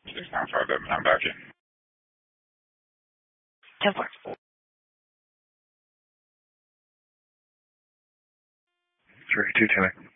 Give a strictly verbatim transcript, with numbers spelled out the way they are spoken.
six nine five, I'm back in. ten four. three two ten.